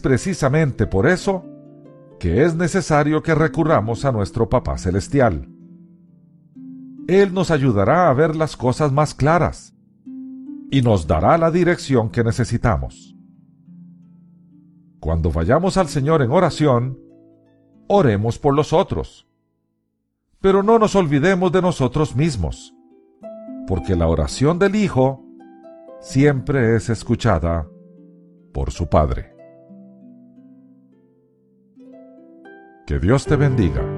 precisamente por eso que es necesario que recurramos a nuestro Papá Celestial. Él nos ayudará a ver las cosas más claras y nos dará la dirección que necesitamos. Cuando vayamos al Señor en oración, oremos por los otros. Pero no nos olvidemos de nosotros mismos, porque la oración del Hijo siempre es escuchada por su Padre. Que Dios te bendiga.